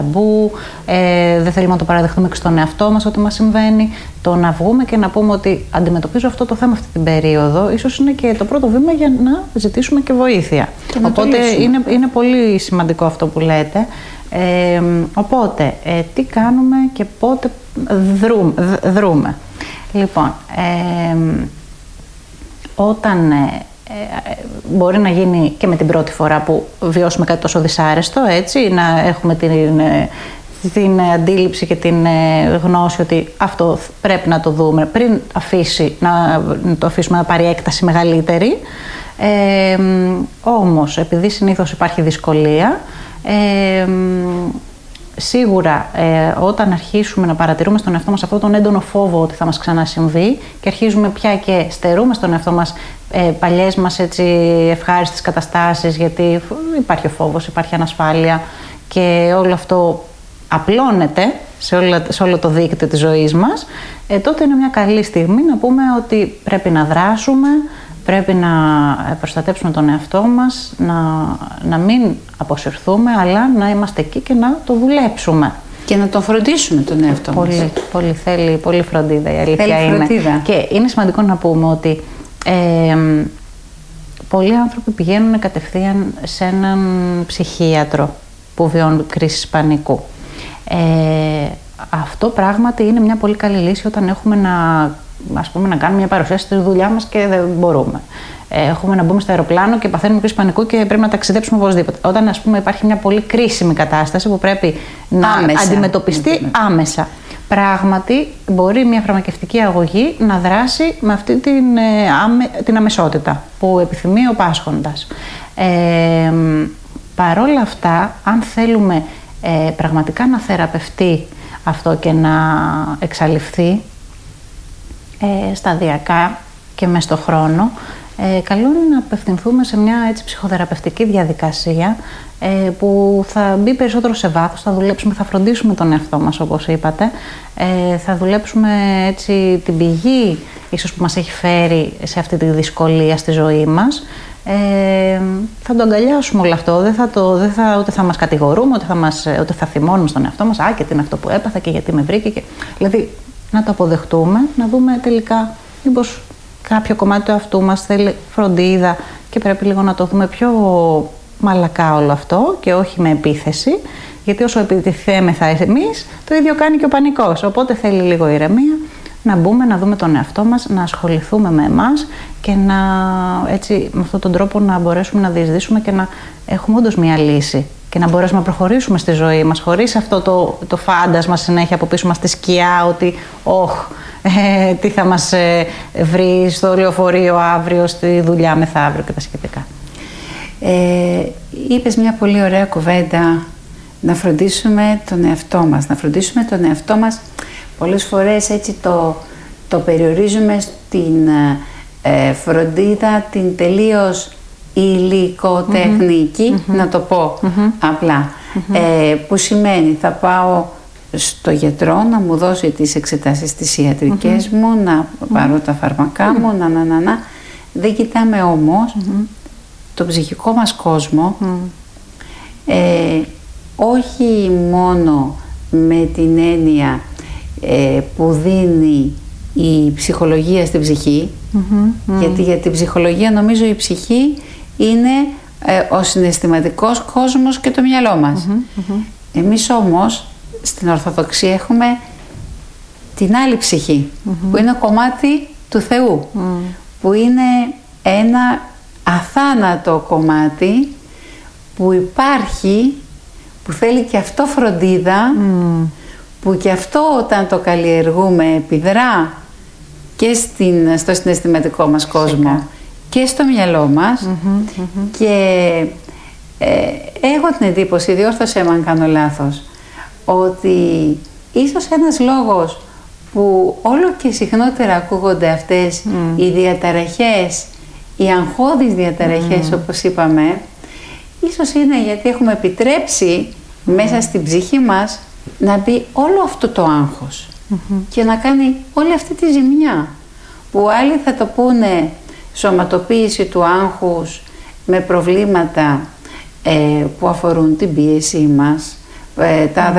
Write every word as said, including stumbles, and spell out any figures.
ταμπού, ε, δεν θέλουμε να το παραδεχτούμε και στον εαυτό μας ότι μας συμβαίνει. Το να βγούμε και να πούμε ότι αντιμετωπίζω αυτό το θέμα αυτή την περίοδο, ίσως είναι και το πρώτο βήμα για να ζητήσουμε και βοήθεια. Και οπότε είναι, είναι πολύ σημαντικό αυτό που λέτε. Ε, οπότε, ε, τι κάνουμε και πότε δρούμε. δρούμε. Λοιπόν, ε, όταν... Ε, μπορεί να γίνει και με την πρώτη φορά που βιώσουμε κάτι τόσο δυσάρεστο, έτσι, να έχουμε την, την αντίληψη και την γνώση ότι αυτό πρέπει να το δούμε πριν αφήσει, να το αφήσουμε να πάρει έκταση μεγαλύτερη. Ε, όμως, επειδή συνήθως υπάρχει δυσκολία, ε, σίγουρα ε, όταν αρχίσουμε να παρατηρούμε στον εαυτό μας αυτόν τον έντονο φόβο ότι θα μας ξανασυμβεί και αρχίζουμε πια και στερούμε στον εαυτό μας ε, παλιές μας έτσι, ευχάριστες καταστάσεις, γιατί υπάρχει ο φόβος, υπάρχει ανασφάλεια και όλο αυτό απλώνεται σε όλο, σε όλο το δίκτυο της ζωής μας, ε, τότε είναι μια καλή στιγμή να πούμε ότι πρέπει να δράσουμε, πρέπει να προστατέψουμε τον εαυτό μας, να, να μην αποσυρθούμε, αλλά να είμαστε εκεί και να το δουλέψουμε. Και να τον φροντίσουμε τον εαυτό πολύ, μας. Πολύ θέλει, πολύ φροντίδα η αλήθεια θέλει είναι. Φροντίδα. Και είναι σημαντικό να πούμε ότι ε, πολλοί άνθρωποι πηγαίνουν κατευθείαν σε έναν ψυχίατρο που βιώνουν κρίσεις πανικού. Ε, αυτό πράγματι είναι μια πολύ καλή λύση όταν έχουμε να, ας πούμε, να κάνουμε μια παρουσίαση στη δουλειά μας και δεν μπορούμε. Ε, έχουμε να μπούμε στο αεροπλάνο και παθαίνουμε κρίση πανικού και πρέπει να ταξιδέψουμε οπωσδήποτε. Όταν, ας πούμε, υπάρχει μια πολύ κρίσιμη κατάσταση που πρέπει να άμεσα. αντιμετωπιστεί άμεσα. Πράγματι, μπορεί μια φαρμακευτική αγωγή να δράσει με αυτή την, ε, άμε, την αμεσότητα που επιθυμεί ο πάσχοντας. Ε, παρόλα αυτά, αν θέλουμε ε, πραγματικά να θεραπευτεί αυτό και να εξαλειφθεί ε, σταδιακά και μες στο χρόνο, ε, καλό είναι να απευθυνθούμε σε μια έτσι, ψυχοθεραπευτική διαδικασία ε, που θα μπει περισσότερο σε βάθος, θα δουλέψουμε, θα φροντίσουμε τον εαυτό μας όπως είπατε, ε, θα δουλέψουμε έτσι την πηγή ίσως που μας έχει φέρει σε αυτή τη δυσκολία στη ζωή μας. Ε, θα το αγκαλιάσουμε όλο αυτό, δεν θα το, δεν θα, ούτε θα μας κατηγορούμε, ούτε θα, μας, ούτε θα θυμώνουμε στον εαυτό μας «Α, και τι είναι αυτό που έπαθα και γιατί με βρήκε». Και... Δηλαδή, να το αποδεχτούμε, να δούμε τελικά μήπως κάποιο κομμάτι του εαυτού μας θέλει φροντίδα και πρέπει λίγο να το δούμε πιο μαλακά όλο αυτό και όχι με επίθεση, γιατί όσο επιτιθέμεθα εμείς, το ίδιο κάνει και ο πανικός. Οπότε θέλει λίγο ηρεμία, να μπούμε, να δούμε τον εαυτό μας, να ασχοληθούμε με εμάς και να, έτσι, με αυτόν τον τρόπο να μπορέσουμε να διεισδύσουμε και να έχουμε όντως μια λύση και να μπορέσουμε να προχωρήσουμε στη ζωή μας χωρίς αυτό το, το φάντασμα συνέχεια από πίσω μας τη σκιά ότι «Ωχ, ε, τι θα μας ε, βρει στο λεωφορείο αύριο, στη δουλειά μεθαύριο» και τα σχετικά. Ε, είπες μια πολύ ωραία κουβέντα, να φροντίσουμε τον εαυτό μας. Να φροντίσουμε τον εαυτό μας πολλές φορές έτσι το, το περιορίζουμε στην ε, φροντίδα την τελείως υλικοτεχνική, mm-hmm. να το πω mm-hmm. απλά. Mm-hmm. Ε, που σημαίνει θα πάω στο γιατρό να μου δώσει τις εξετάσεις τις ιατρικές mm-hmm. μου, να πάρω τα φάρμακά μου, mm-hmm. να, να, να, να. Δεν κοιτάμε όμως mm-hmm. τον ψυχικό μας κόσμο, mm. ε, όχι μόνο με την έννοια ε, που δίνει η ψυχολογία στην ψυχή, mm-hmm. γιατί για την ψυχολογία νομίζω η ψυχή είναι ε, ο συναισθηματικός κόσμος και το μυαλό μας. Mm-hmm. Εμείς όμως στην Ορθοδοξία έχουμε την άλλη ψυχή, mm-hmm. που είναι κομμάτι του Θεού, mm. που είναι ένα αθάνατο κομμάτι που υπάρχει, που θέλει και αυτό φροντίδα, mm. που και αυτό όταν το καλλιεργούμε επιδρά και στην, στο συναισθηματικό μας κόσμο Φυσικά. Και στο μυαλό μας mm-hmm, mm-hmm. και ε, έχω την εντύπωση, διόρθωσέ με αν κάνω λάθος, ότι ίσως ένας λόγος που όλο και συχνότερα ακούγονται αυτές mm. οι διαταραχές, οι αγχώδεις διαταραχές mm. όπως είπαμε, ίσως είναι γιατί έχουμε επιτρέψει mm. μέσα στην ψυχή μας να μπει όλο αυτό το άγχος mm-hmm. και να κάνει όλη αυτή τη ζημιά, που άλλοι θα το πούνε σωματοποίηση του άγχους με προβλήματα ε, που αφορούν την πίεση μας, ε, τα